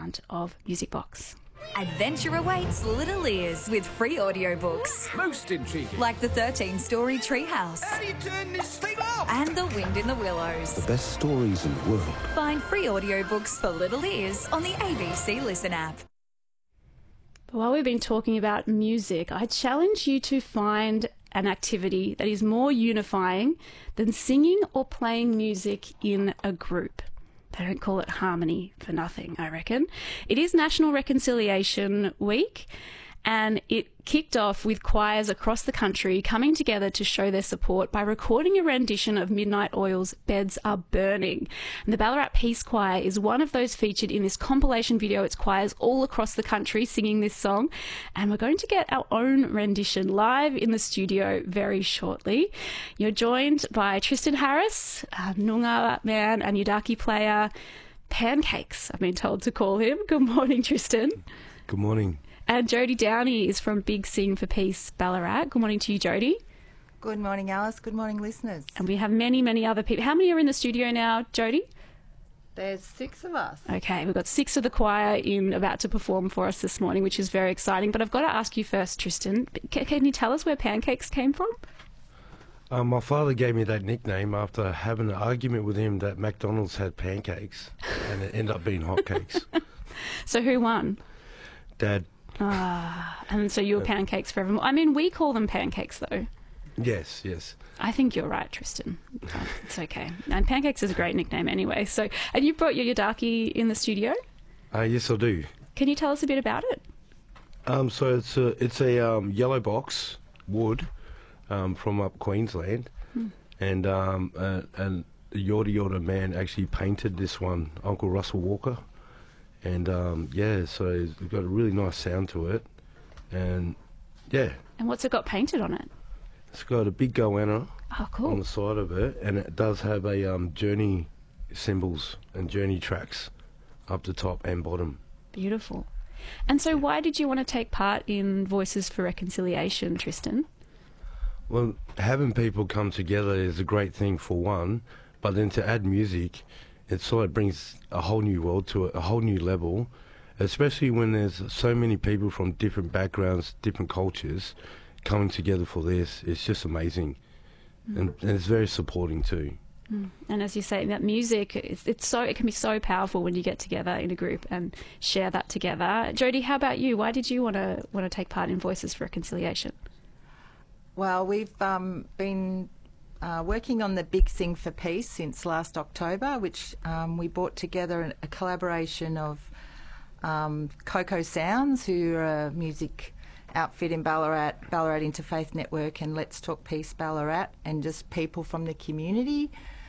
sound of Music Box. Adventure awaits Little Ears with free audiobooks. Most intriguing. Like the 13-story Treehouse. How do you turn this thing off? And The Wind in the Willows. The best stories in the world. Find free audiobooks for Little Ears on the ABC Listen app. But while we've been talking about music, I challenge you to find an activity that is more unifying than singing or playing music in a group. They don't call it harmony for nothing, I reckon. It is National Reconciliation Week, and it kicked off with choirs across the country coming together to show their support by recording a rendition of Midnight Oil's Beds Are Burning. And the Ballarat Peace Choir is one of those featured in this compilation video. It's choirs all across the country singing this song, and we're going to get our own rendition live in the studio very shortly. You're joined by Tristan Harris, a Noongar man and Yidaki player, Pancakes, I've been told to call him. Good morning, Tristan. Good morning. And Jodie Downey is from Big Sing for Peace, Ballarat. Good morning to you, Jodie. Good morning, Alice. Good morning, listeners. And we have many, many other people. How many are in the studio now, Jodie? There's 6 of us. Okay, we've got 6 of the choir about to perform for us this morning, which is very exciting. But I've got to ask you first, Tristan, can you tell us where Pancakes came from? My father gave me that nickname after having an argument with him that McDonald's had pancakes and it ended up being hotcakes. So who won? Dad. And so you were Pancakes forevermore. I mean, we call them Pancakes, though. Yes, yes. I think you're right, Tristan. It's okay. And Pancakes is a great nickname anyway. So, and you brought your Yidaki in the studio? Yes, I do. Can you tell us a bit about it? So it's a yellow box wood from up Queensland, and the Yorta Yorta man actually painted this one, Uncle Russell Walker. And, so it's got a really nice sound to it. And, yeah. And what's it got painted on it? It's got a big goanna on the side of it. And it does have a journey symbols and journey tracks up the top and bottom. Beautiful. And so why did you want to take part in Voices for Reconciliation, Tristan? Well, having people come together is a great thing for one. But then to add music, it sort of brings a whole new world to it, a whole new level, especially when there's so many people from different backgrounds, different cultures coming together for this. It's just amazing. And it's very supporting too. And as you say, that music, it can be so powerful when you get together in a group and share that together. Jodie, how about you? Why did you want to take part in Voices for Reconciliation? Well, we've been working on the Big Sing for Peace since last October, which we brought together a collaboration of Coco Sounds, who are a music outfit in Ballarat Interfaith Network, and Let's Talk Peace Ballarat, and just people from the community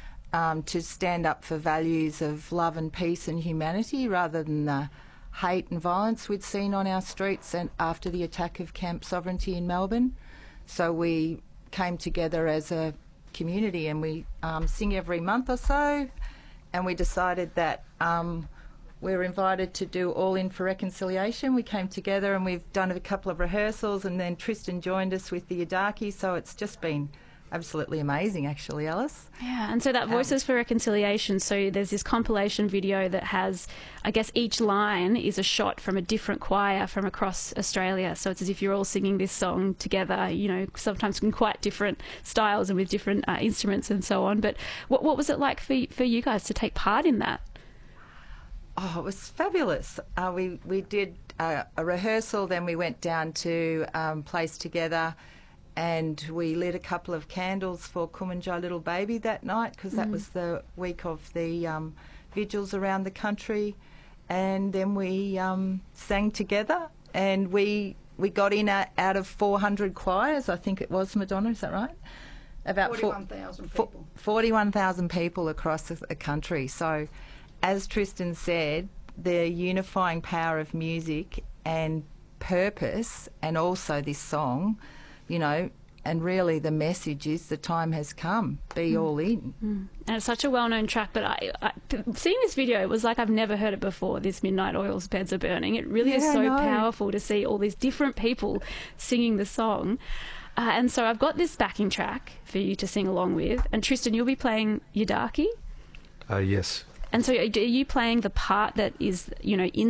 to stand up for values of love and peace and humanity rather than the hate and violence we'd seen on our streets and after the attack of Camp Sovereignty in Melbourne. So we came together as a community, and we sing every month or so, and we decided that we're invited to do All In for Reconciliation. We came together and we've done a couple of rehearsals, and then Tristan joined us with the Yidaki, so it's just been absolutely amazing, actually, Alice. Yeah, and so that Voices for Reconciliation, so there's this compilation video that has, I guess each line is a shot from a different choir from across Australia, so it's as if you're all singing this song together, you know, sometimes in quite different styles and with different instruments and so on. But what was it like for you guys to take part in that? Oh, it was fabulous. We did a rehearsal, then we went down to Place Together, and we lit a couple of candles for Kumanjai Little Baby that night, because that was the week of the vigils around the country. And then we sang together, and we got in out of 400 choirs, I think it was, Madonna, is that right? About 41,000 people. 41,000 people across the country. So, as Tristan said, the unifying power of music and purpose, and also this song, you know, and really the message is the time has come, be all in. And it's such a well-known track, but I seeing this video, it was like I've never heard it before, this Midnight Oil's Beds Are Burning. It really is so powerful to see all these different people singing the song. And so I've got this backing track for you to sing along with. And Tristan, you'll be playing Yidaki? Yes. And so are you playing the part that is, you know, in